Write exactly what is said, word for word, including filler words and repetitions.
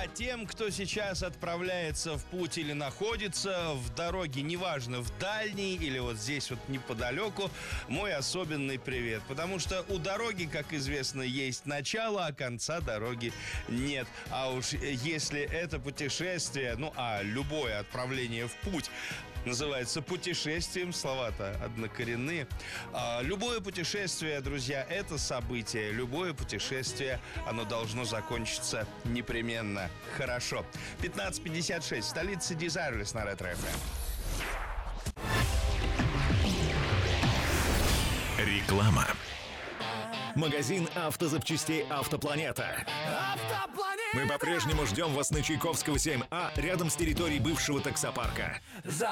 тем, кто сейчас отправляется в путь или находится в дороге, неважно, в дальней или вот здесь вот неподалеку, мой особенный привет. Потому что у дороги, как известно, есть начало, а конца дороги нет. А уж если это путешествие, ну а любое отправление в путь называется путешествием, слова-то однокоренные. А, любое путешествие, друзья, это событие. Любое путешествие, оно должно закончиться непременно хорошо. пятнадцать пятьдесят шесть, столица Desireless на Ретро эф эм. Реклама. Магазин автозапчастей «Автопланета». Мы по-прежнему ждем вас на Чайковского, семь А, рядом с территорией бывшего таксопарка.